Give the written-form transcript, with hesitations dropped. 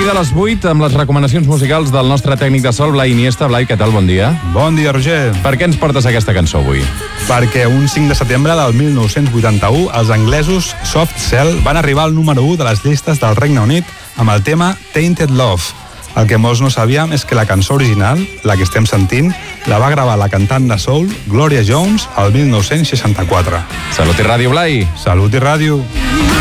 de les 8 amb les recomanacions musicals del nostre tècnic de sol, Blai Iniesta. Blai, què tal? Bon dia. Bon dia, Roger. Per què ens portes aquesta cançó avui? Perquè un 5 de setembre del 1981 els anglesos Soft Cell van arribar al número 1 de les llistes del Regne Unit amb el tema Tainted Love. El que molts no sabíem és que la cançó original, la que estem sentint, la va gravar la cantant de soul Gloria Jones el 1964. Salut i ràdio, Blai. Salut i ràdio.